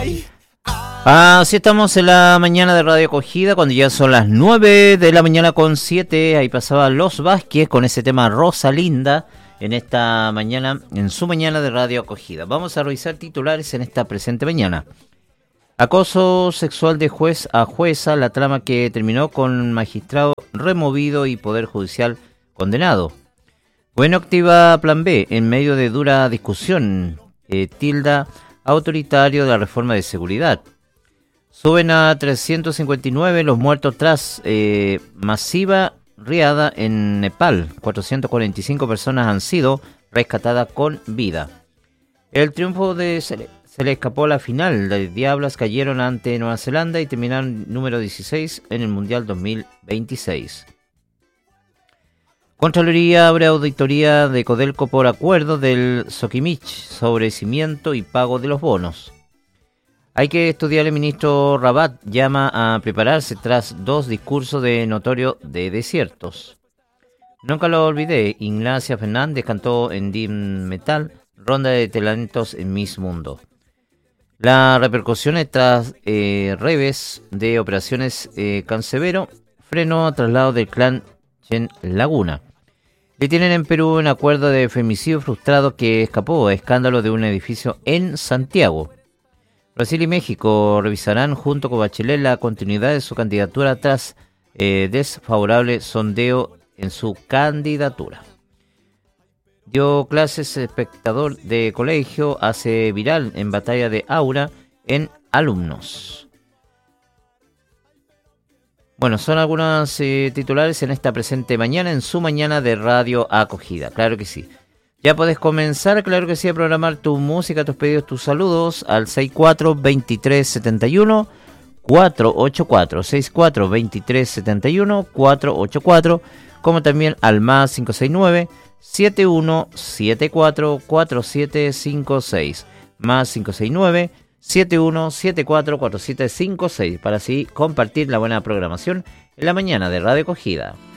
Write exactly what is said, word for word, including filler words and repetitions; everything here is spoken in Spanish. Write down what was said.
Así estamos en la mañana de Radio Acogida, cuando ya son las nueve de la mañana con siete. Ahí pasaba Los Vázquez con ese tema Rosalinda en esta mañana, en su mañana de Radio Acogida. Vamos a revisar titulares en esta presente mañana. Acoso sexual de juez a jueza, la trama que terminó con magistrado removido y poder judicial condenado. Bueno, activa Plan B en medio de dura discusión. Eh, tilda autoritario de la reforma de seguridad. Suben a trescientos cincuenta y nueve los muertos tras eh, masiva riada en Nepal. cuatrocientas cuarenta y cinco personas han sido rescatadas con vida. El triunfo de se le, se le escapó a la final. Las Diablas cayeron ante Nueva Zelanda y terminaron número dieciséis en el Mundial dos mil veintiséis. Contraloría abre auditoría de Codelco por acuerdo del Soquimich sobre cimiento y pago de los bonos. Hay que estudiar. El ministro Rabat llama a prepararse tras dos discursos de notorio de desiertos. Nunca lo olvidé, Ignacia Fernández cantó en Dim Metal, ronda de talentos en Miss Mundo. Las repercusiones tras eh, revés de operaciones eh, Cansevero, freno a traslado del clan Chen Laguna. Detienen en Perú un acuerdo de femicidio frustrado que escapó a escándalo de un edificio en Santiago. Brasil y México revisarán junto con Bachelet la continuidad de su candidatura tras eh, desfavorable sondeo en su candidatura. Dio clases espectador de colegio, hace viral en batalla de aura en alumnos. Bueno, son algunos eh, titulares en esta presente mañana, en su mañana de Radio Acogida, claro que sí. Ya podés comenzar, claro que sí, a programar tu música, tus pedidos, tus saludos al seis cuatro dos tres siete uno cuatro ocho cuatro, seis cuatro dos tres siete uno cuatro ocho cuatro, como también al más cinco seis nueve siete uno siete cuatro cuatro siete cinco seis, más cinco seis nueve siete uno siete cuatro cuatro siete cinco seis, para así compartir la buena programación en la mañana de Radio Acogida.